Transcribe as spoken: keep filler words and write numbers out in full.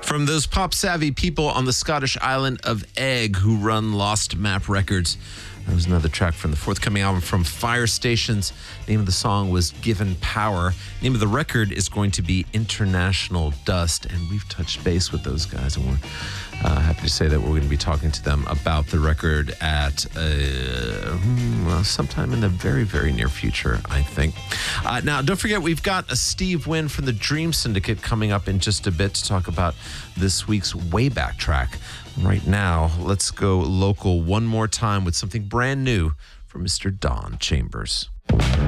From those pop-savvy people on the Scottish island of Egg who run Lost Map Records. That was another track from the forthcoming album from Fire Stations. Name of the song was Given Power. Name of the record is going to be International Dust. And we've touched base with those guys, and we're uh, happy to say that we're going to be talking to them about the record at uh, well, sometime in the very, very near future, I think. Uh, now, don't forget, we've got a Steve Wynn from the Dream Syndicate coming up in just a bit to talk about this week's Wayback track. Right now, let's go local one more time with something brand new from Mister Don Chambers.